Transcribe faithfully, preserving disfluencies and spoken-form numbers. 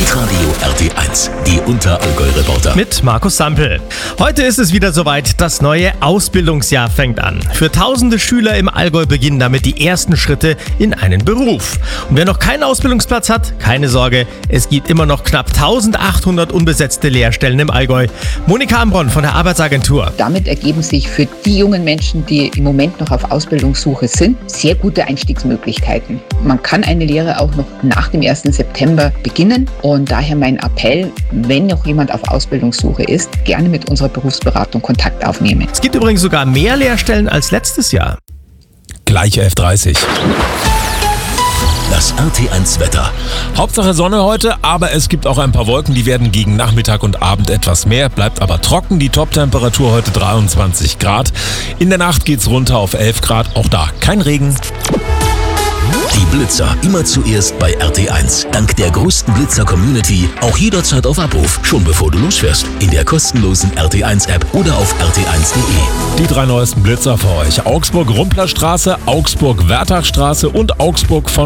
Hitradio R T eins, die Unterallgäu-Reporter. Mit Markus Sampel. Heute ist es wieder soweit, das neue Ausbildungsjahr fängt an. Für tausende Schüler im Allgäu beginnen damit die ersten Schritte in einen Beruf. Und wer noch keinen Ausbildungsplatz hat, keine Sorge, es gibt immer noch knapp eintausendachthundert unbesetzte Lehrstellen im Allgäu. Monika Ambronn von der Arbeitsagentur. Damit ergeben sich für die jungen Menschen, die im Moment noch auf Ausbildungssuche sind, sehr gute Einstiegsmöglichkeiten. Man kann eine Lehre auch noch nach dem ersten September beginnen und daher mein Appell, wenn noch jemand auf Ausbildungssuche ist, gerne mit unserer Berufsberatung Kontakt aufnehmen. Es gibt übrigens sogar mehr Lehrstellen als letztes Jahr. Gleich elf Uhr dreißig. Das R T eins Wetter. Hauptsache Sonne heute, aber es gibt auch ein paar Wolken, die werden gegen Nachmittag und Abend etwas mehr, bleibt aber trocken. Die Toptemperatur heute dreiundzwanzig Grad. In der Nacht geht's runter auf elf Grad, auch da kein Regen. Die Blitzer immer zuerst bei R T eins. Dank der größten Blitzer-Community auch jederzeit auf Abruf, schon bevor du losfährst. In der kostenlosen R T eins App oder auf r t eins punkt de. Die drei neuesten Blitzer für euch: Augsburg-Rumpler Straße, Augsburg-Wertachstraße und Augsburg von